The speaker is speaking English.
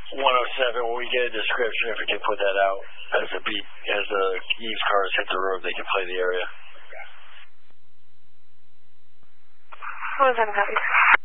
107, when we get a description, if we can put that out as a beat, as the Eve's cars hit the road, they can play the area. 107, copy.